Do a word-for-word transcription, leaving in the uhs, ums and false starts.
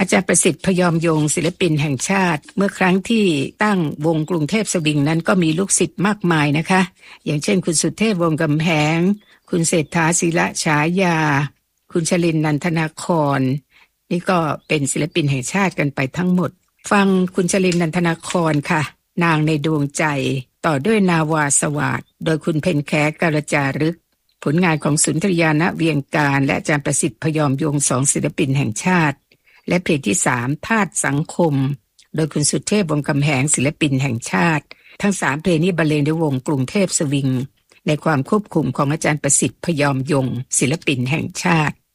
อาจารย์ประสิทธิ์พยอมยงค์ศิลปินแห่งชาติเมื่อครั้งที่ตั้งวงกรุงเทพสวิงนั้นก็มีลูกศิษย์มากมายนะคะอย่างเช่นคุณสุเทพวงศ์กำแพงคุณเศรษฐาศิระฉายาคุณชลินนันทนาครนี่ก็เป็นศิลปินแห่งชาติกันไปทั้งหมดฟังคุณชลินนันทนาครค่ะนางในดวงใจต่อด้วยนาวาสวาทโดยคุณเพ็ญแขกาลจารึกผลงานของสุนทรยาณเวียงการและอาจารย์ประสิทธิ์พยอมยงค์สองศิลปินแห่งชาติและเพลงที่สามธาตุสังคมโดยคุณสุเทพวงศ์กำแหงศิลปินแห่งชาติทั้งสามเพลงนี้บรรเลงโดยวงกรุงเทพสวิงในความควบคุมของอาจารย์ประสิทธิ์พยอมยงค์ศิลปินแห่งชาติ